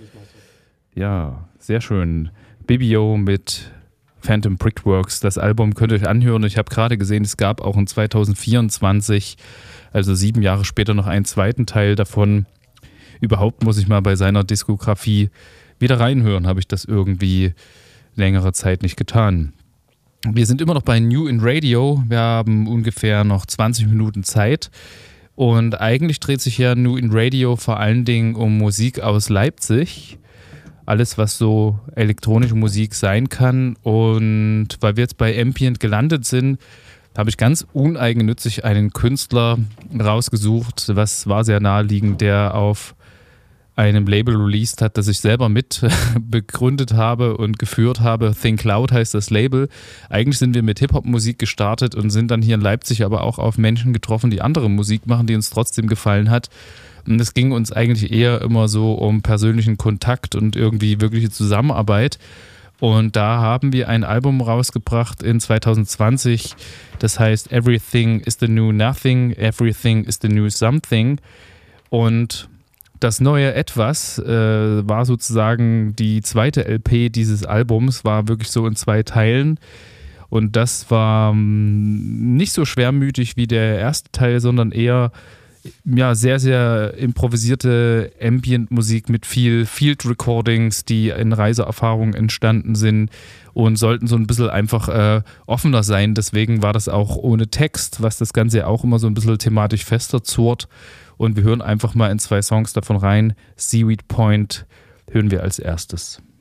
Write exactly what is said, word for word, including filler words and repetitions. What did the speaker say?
Ja, sehr schön. Bibio mit Phantom Brickworks. Das Album könnt ihr euch anhören. Ich habe gerade gesehen, es gab auch in zwanzig vierundzwanzig, also sieben Jahre später, noch einen zweiten Teil davon. Überhaupt muss ich mal bei seiner Diskografie wieder reinhören, habe ich das irgendwie längere Zeit nicht getan. Wir sind immer noch bei New in Radio. Wir haben ungefähr noch zwanzig Minuten Zeit. Und eigentlich dreht sich ja New in Radio vor allen Dingen um Musik aus Leipzig. Alles, was so elektronische Musik sein kann. Und weil wir jetzt bei Ambient gelandet sind, habe ich ganz uneigennützig einen Künstler rausgesucht, was war sehr naheliegend, der auf einem Label released hat, das ich selber mit begründet habe und geführt habe. Think Loud heißt das Label. Eigentlich sind wir mit Hip-Hop-Musik gestartet und sind dann hier in Leipzig aber auch auf Menschen getroffen, die andere Musik machen, die uns trotzdem gefallen hat. Und es ging uns eigentlich eher immer so um persönlichen Kontakt und irgendwie wirkliche Zusammenarbeit. Und da haben wir ein Album rausgebracht in zwanzig zwanzig, das heißt Everything is the New Nothing, Everything is the New Something. Und das neue Etwas äh, war sozusagen die zweite L P dieses Albums, war wirklich so in zwei Teilen. Und das war ähm, nicht so schwermütig wie der erste Teil, sondern eher ja, sehr, sehr improvisierte Ambient-Musik mit viel Field Recordings, die in Reiseerfahrungen entstanden sind und sollten so ein bisschen einfach äh, offener sein. Deswegen war das auch ohne Text, was das Ganze ja auch immer so ein bisschen thematisch fester zurrt. Und wir hören einfach mal in zwei Songs davon rein. Seaweed Point hören wir als erstes.